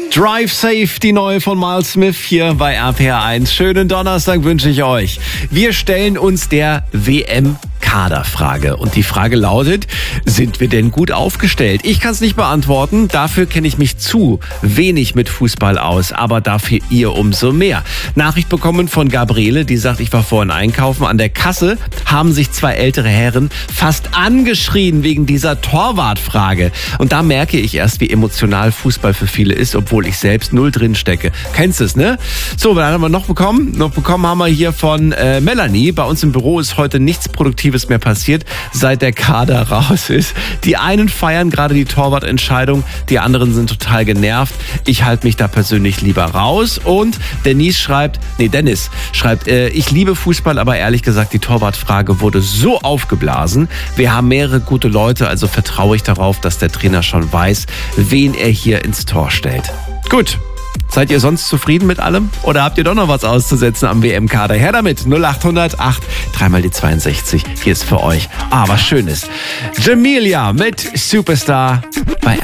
Drive Safe, die neue von Miles Smith hier bei RPR1. Schönen Donnerstag wünsche ich euch. Wir stellen uns der WM-Kaderfrage. Und die Frage lautet, sind wir denn gut aufgestellt? Ich kann es nicht beantworten. Dafür kenne ich mich zu wenig mit Fußball aus. Aber dafür ihr umso mehr. Nachricht bekommen von Gabriele, die sagt, ich war vorhin einkaufen. An der Kasse haben sich zwei ältere Herren fast angeschrien wegen dieser Torwartfrage. Und da merke ich erst, wie emotional Fußball für viele ist, obwohl ich selbst null drin stecke. Kennst du es, ne? So, was haben wir noch bekommen? Noch bekommen haben wir hier von Melanie. Bei uns im Büro ist heute nichts Produktives mehr passiert, seit der Kader raus ist. Die einen feiern gerade die Torwartentscheidung, die anderen sind total genervt. Ich halte mich da persönlich lieber raus. Und Dennis schreibt, ich liebe Fußball, aber ehrlich gesagt, die Torwartfrage wurde so aufgeblasen. Wir haben mehrere gute Leute, also vertraue ich darauf, dass der Trainer schon weiß, wen er hier ins Tor stellt. Gut. Seid ihr sonst zufrieden mit allem? Oder habt ihr doch noch was auszusetzen am WM-Kader? Her damit, 0800 8 3 die 62. Hier ist für euch was Schönes. Jamelia mit Superstar bei